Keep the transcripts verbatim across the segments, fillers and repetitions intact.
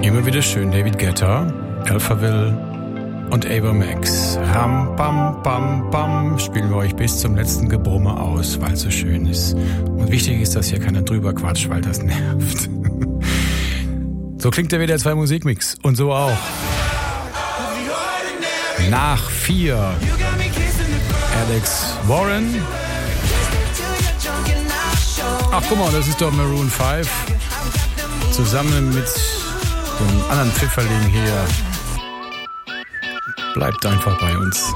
Immer wieder schön, David Guetta, Alphaville und Ava Max. Ram, bam, bam, bam, spielen wir euch bis zum letzten Gebrumme aus, weil es so schön ist. Und wichtig ist, dass hier keiner drüber quatscht, weil das nervt. So klingt der W D R zwei Musikmix. Und so auch. Nach vier. Alex Warren. Ach, guck mal, das ist doch Maroon fünf. Zusammen mit dem anderen Pfifferling hier. Bleibt einfach bei uns.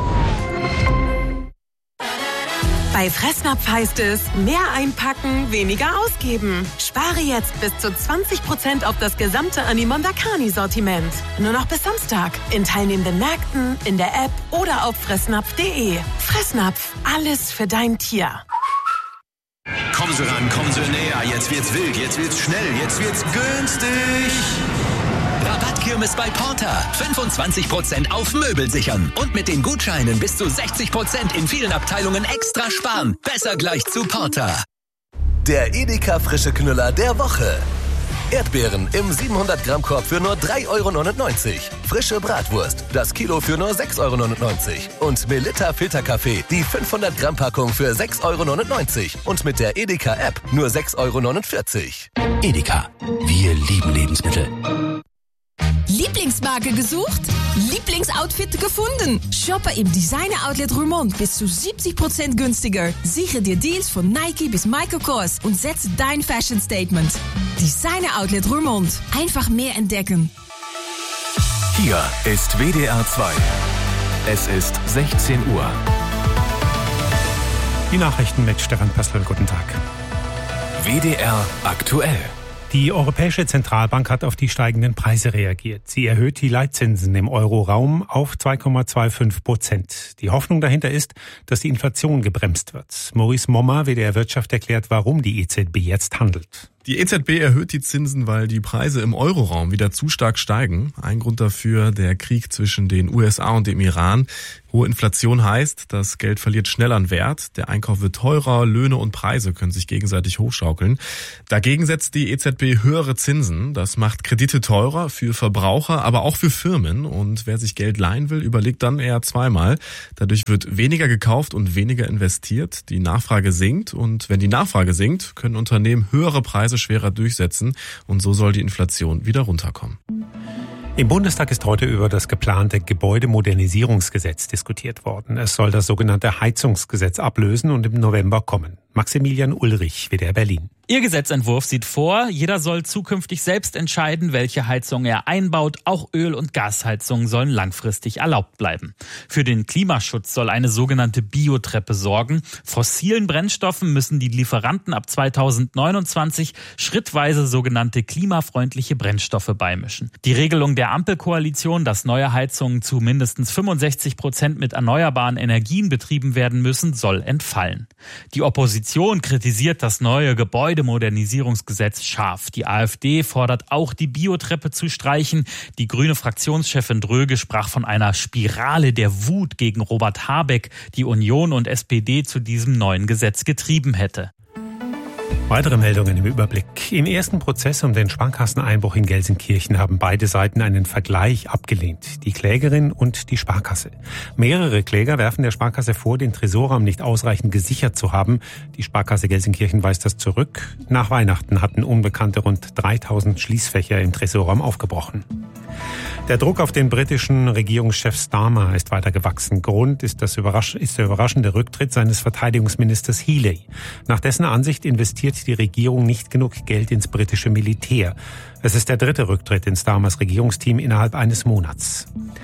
Bei Fressnapf heißt es, mehr einpacken, weniger ausgeben. Spare jetzt bis zu zwanzig Prozent auf das gesamte Animonda Carni-Sortiment. Nur noch bis Samstag. In teilnehmenden Märkten, in der App oder auf fressnapf punkt de. Fressnapf, alles für dein Tier. Kommen Sie ran, kommen Sie näher. Jetzt wird's wild, jetzt wird's schnell, jetzt wird's günstig. Rabattkirmes bei Porter. fünfundzwanzig Prozent auf Möbel sichern. Und mit den Gutscheinen bis zu sechzig Prozent in vielen Abteilungen extra sparen. Besser gleich zu Porter. Der Edeka frische Knüller der Woche. Erdbeeren im siebenhundert Gramm Korb für nur drei Euro neunundneunzig. Frische Bratwurst, das Kilo für nur sechs Euro neunundneunzig. Und Melitta Filterkaffee, die fünfhundert Gramm Packung für sechs Euro neunundneunzig. Und mit der Edeka App nur sechs Euro neunundvierzig. Edeka. Wir lieben Lebensmittel. Lieblingsmarke gesucht? Lieblingsoutfit gefunden? Shoppe im Designer Outlet Roermond bis zu siebzig Prozent günstiger. Sichere dir Deals von Nike bis Michael Kors und setze dein Fashion Statement. Designer Outlet Roermond. Einfach mehr entdecken. Hier ist W D R zwei. Es ist sechzehn Uhr. Die Nachrichten mit Stefan Pössl. Guten Tag. W D R aktuell. Die Europäische Zentralbank hat auf die steigenden Preise reagiert. Sie erhöht die Leitzinsen im Euroraum auf zwei Komma fünfundzwanzig Prozent. Die Hoffnung dahinter ist, dass die Inflation gebremst wird. Maurice Mommer, W D R Wirtschaft, erklärt, warum die E Z B jetzt handelt. Die E Z B erhöht die Zinsen, weil die Preise im Euroraum wieder zu stark steigen. Ein Grund dafür der Krieg zwischen den U S A und dem Iran. Hohe Inflation heißt, das Geld verliert schnell an Wert. Der Einkauf wird teurer, Löhne und Preise können sich gegenseitig hochschaukeln. Dagegen setzt die E Z B höhere Zinsen. Das macht Kredite teurer für Verbraucher, aber auch für Firmen. Und wer sich Geld leihen will, überlegt dann eher zweimal. Dadurch wird weniger gekauft und weniger investiert. Die Nachfrage sinkt. Und wenn die Nachfrage sinkt, können Unternehmen höhere Preise schwerer durchsetzen und so soll die Inflation wieder runterkommen. Im Bundestag ist heute über das geplante Gebäudemodernisierungsgesetz diskutiert worden. Es soll das sogenannte Heizungsgesetz ablösen und im November kommen. Maximilian Ulrich, W D R Berlin. Ihr Gesetzentwurf sieht vor, jeder soll zukünftig selbst entscheiden, welche Heizung er einbaut. Auch Öl- und Gasheizungen sollen langfristig erlaubt bleiben. Für den Klimaschutz soll eine sogenannte Biotreppe sorgen. Fossilen Brennstoffen müssen die Lieferanten ab zweitausendneunundzwanzig schrittweise sogenannte klimafreundliche Brennstoffe beimischen. Die Regelung der Ampelkoalition, dass neue Heizungen zu mindestens fünfundsechzig Prozent mit erneuerbaren Energien betrieben werden müssen, soll entfallen. Die Opposition kritisiert das neue Gebäudemodernisierungsgesetz scharf. Die AfD fordert auch, die Biotreppe zu streichen. Die grüne Fraktionschefin Dröge sprach von einer Spirale der Wut gegen Robert Habeck, die Union und S P D zu diesem neuen Gesetz getrieben hätte. Weitere Meldungen im Überblick. Im ersten Prozess um den Sparkasseneinbruch in Gelsenkirchen haben beide Seiten einen Vergleich abgelehnt. Die Klägerin und die Sparkasse. Mehrere Kläger werfen der Sparkasse vor, den Tresorraum nicht ausreichend gesichert zu haben. Die Sparkasse Gelsenkirchen weist das zurück. Nach Weihnachten hatten Unbekannte rund dreitausend Schließfächer im Tresorraum aufgebrochen. Der Druck auf den britischen Regierungschef Starmer ist weiter gewachsen. Grund ist, das überrasch- ist der überraschende Rücktritt seines Verteidigungsministers Healey. Nach dessen Ansicht investiert die Regierung nicht genug Geld ins britische Militär. Es ist der dritte Rücktritt in Starmers Regierungsteam innerhalb eines Monats.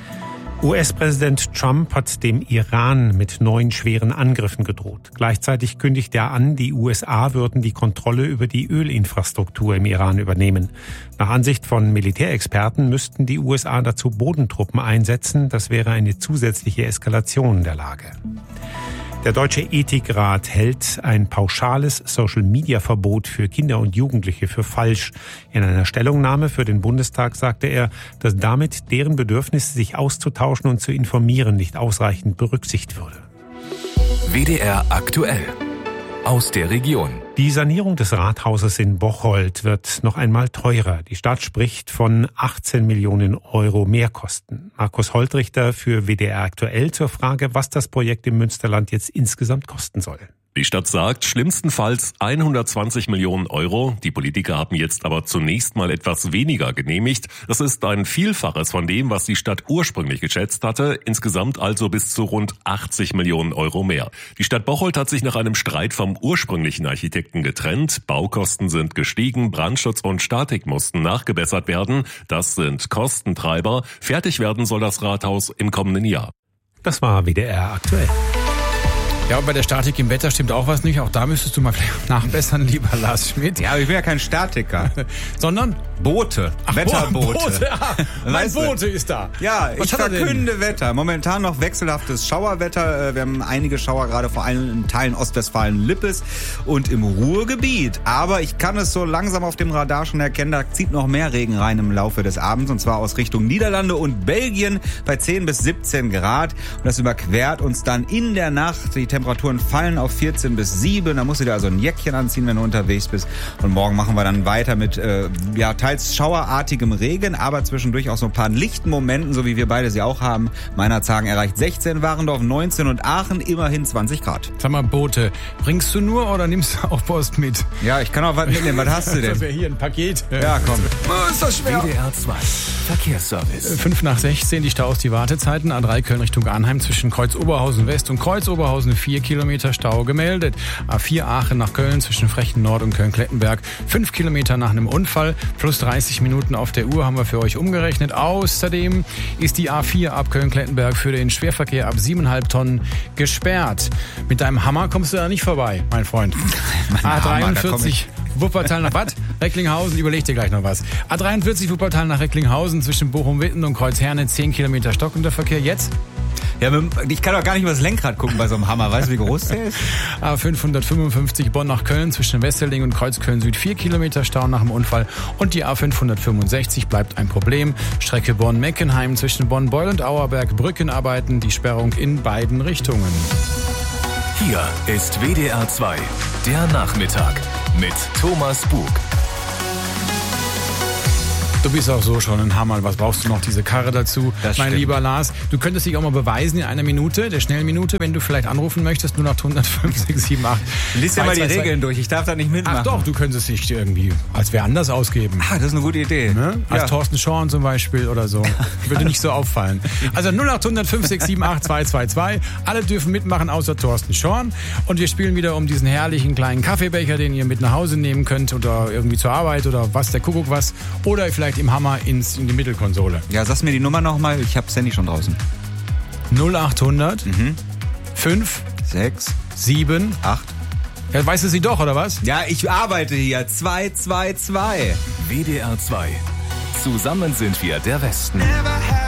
U S-Präsident Trump hat dem Iran mit neun schweren Angriffen gedroht. Gleichzeitig kündigt er an, die U S A würden die Kontrolle über die Ölinfrastruktur im Iran übernehmen. Nach Ansicht von Militärexperten müssten die U S A dazu Bodentruppen einsetzen. Das wäre eine zusätzliche Eskalation der Lage. Der Deutsche Ethikrat hält ein pauschales Social-Media-Verbot für Kinder und Jugendliche für falsch. In einer Stellungnahme für den Bundestag sagte er, dass damit deren Bedürfnis, sich auszutauschen und zu informieren, nicht ausreichend berücksichtigt würde. W D R aktuell. Aus der Region. Die Sanierung des Rathauses in Bocholt wird noch einmal teurer. Die Stadt spricht von achtzehn Millionen Euro Mehrkosten. Markus Holtrichter für W D R aktuell zur Frage, was das Projekt im Münsterland jetzt insgesamt kosten soll. Die Stadt sagt, schlimmstenfalls hundertzwanzig Millionen Euro. Die Politiker haben jetzt aber zunächst mal etwas weniger genehmigt. Das ist ein Vielfaches von dem, was die Stadt ursprünglich geschätzt hatte. Insgesamt also bis zu rund achtzig Millionen Euro mehr. Die Stadt Bocholt hat sich nach einem Streit vom ursprünglichen Architekten getrennt. Baukosten sind gestiegen, Brandschutz und Statik mussten nachgebessert werden. Das sind Kostentreiber. Fertig werden soll das Rathaus im kommenden Jahr. Das war W D R aktuell. Ja, und bei der Statik im Wetter stimmt auch was nicht. Auch da müsstest du mal vielleicht nachbessern, lieber Lars Schmidt. Ja, aber ich bin ja kein Statiker. Sondern? Boote. Ach, Wetterboote. Boote, ja. Mein Boote ist da. Ja, was ich verkünde Wetter. Momentan noch wechselhaftes Schauerwetter. Wir haben einige Schauer, gerade vor allem in Teilen Ostwestfalen-Lippes und im Ruhrgebiet. Aber ich kann es so langsam auf dem Radar schon erkennen, da zieht noch mehr Regen rein im Laufe des Abends. Und zwar aus Richtung Niederlande und Belgien bei zehn bis siebzehn Grad. Und das überquert uns dann in der Nacht. Die Temperaturen fallen auf vierzehn bis sieben. Da musst du dir also ein Jäckchen anziehen, wenn du unterwegs bist. Und morgen machen wir dann weiter mit äh, ja, teils schauerartigem Regen, aber zwischendurch auch so ein paar lichten Momenten, so wie wir beide sie auch haben. Meinerzhagen erreicht sechzehn, Warendorf neunzehn und Aachen immerhin zwanzig Grad. Sag mal, Boote, bringst du nur oder nimmst du auch Post mit? Ja, ich kann auch was mitnehmen. Was hast du denn? Das wäre hier ein Paket. Ja, komm. Oh, ist das schwer. W D R zwei Verkehrsservice. fünf nach sechzehn, die Staus, die Wartezeiten. A drei Köln Richtung Arnheim zwischen Kreuz-Oberhausen West und Kreuz-Oberhausen vier Kilometer Stau gemeldet. A vier Aachen nach Köln zwischen Frechen Nord und Köln-Klettenberg fünf Kilometer nach einem Unfall. Plus dreißig Minuten auf der Uhr haben wir für euch umgerechnet. Außerdem ist die A vier ab Köln-Klettenberg für den Schwerverkehr ab sieben Komma fünf Tonnen gesperrt. Mit deinem Hammer kommst du da nicht vorbei, mein Freund. A dreiundvierzig Wuppertal nach Bad Recklinghausen, überleg dir gleich noch was. A dreiundvierzig Wuppertal nach Recklinghausen zwischen Bochum-Witten und Kreuzherne zehn Kilometer stockender Verkehr. Jetzt? Ja, ich kann doch gar nicht über das Lenkrad gucken bei so einem Hammer. Weißt du, wie groß der ist? A fünfhundertfünfundfünfzig Bonn nach Köln zwischen Wesseling und Kreuzköln Süd vier Kilometer Stau nach dem Unfall. Und die A fünfhundertfünfundsechzig bleibt ein Problem. Strecke Bonn-Meckenheim zwischen Bonn-Beul und Auerberg Brückenarbeiten. Die Sperrung in beiden Richtungen. Hier ist W D R zwei, der Nachmittag mit Thomas Bug. Du bist auch so schon ein Hammer. Was brauchst du noch? Diese Karre dazu? Das mein stimmt. lieber Lars, du könntest dich auch mal beweisen in einer Minute, der schnellen Minute, wenn du vielleicht anrufen möchtest, nur nach hundertfünfzig, sieben, acht. Lies ja mal die Regeln durch. Ich darf da nicht mitmachen. Ach doch, du könntest dich irgendwie als wer anders ausgeben. Ah, das ist eine gute Idee. Ne? Als Ja. Thorsten Schorn zum Beispiel oder so. Würde nicht so auffallen. Also null acht hundert fünf sechs sieben acht zwei zwei zwei. Alle dürfen mitmachen, außer Thorsten Schorn. Und wir spielen wieder um diesen herrlichen kleinen Kaffeebecher, den ihr mit nach Hause nehmen könnt oder irgendwie zur Arbeit oder was, der Kuckuck was. Oder vielleicht im Hammer ins, in die Mittelkonsole. Ja, sag's mir die Nummer nochmal. Ich hab das Handy schon draußen. null acht hundert Mhm. fünf Sechs, sieben acht. Ja, weißt du sie doch, oder was? Ja, ich arbeite hier. Zwei, zwei, zwei. W D R zwei. Zusammen sind wir der Westen.